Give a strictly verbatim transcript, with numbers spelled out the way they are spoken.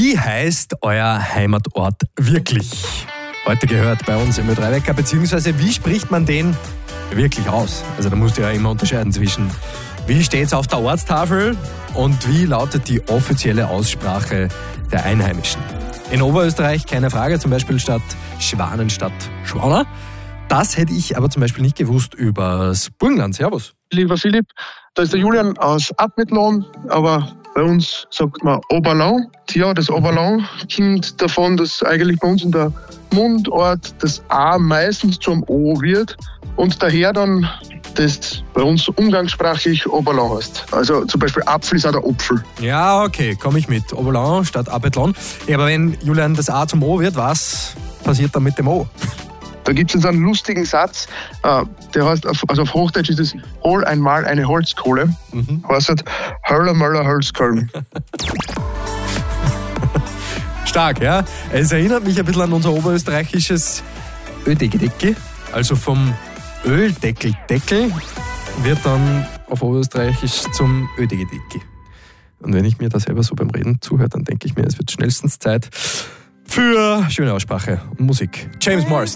Wie heißt euer Heimatort wirklich? Heute gehört bei uns im Ö drei Wecker, beziehungsweise wie spricht man den wirklich aus? Also da musst du ja immer unterscheiden zwischen wie steht's auf der Ortstafel und wie lautet die offizielle Aussprache der Einheimischen. In Oberösterreich keine Frage, zum Beispiel statt Schwanenstadt Schwaner. Das hätte ich aber zum Beispiel nicht gewusst übers Burgenland. Servus. Lieber Philipp, da ist der Julian aus Abmitlohn, aber bei uns sagt man Oberlau. Tja, das Oberlau kommt davon, dass eigentlich bei uns in der Mundart das A meistens zum O wird und daher dann das bei uns umgangssprachlich Oberlau heißt. Also zum Beispiel Apfel ist auch der Apfel. Ja, okay, komme ich mit. Oberlau statt Abethlon. Ja, aber wenn, Julian, das A zum O wird, was passiert dann mit dem O? Da gibt es jetzt einen lustigen Satz, der heißt, also auf Hochdeutsch ist es, hol einmal eine Holzkohle. Mhm. Heißt halt, Höller, Möller, Holzkohlen. Stark, ja. Es erinnert mich ein bisschen an unser oberösterreichisches Ödegedecke. Also vom Öldeckel-Deckel wird dann auf Oberösterreichisch zum Ödegedecke. Und wenn ich mir da selber so beim Reden zuhöre, dann denke ich mir, es wird schnellstens Zeit für schöne Aussprache und Musik. James Morrison.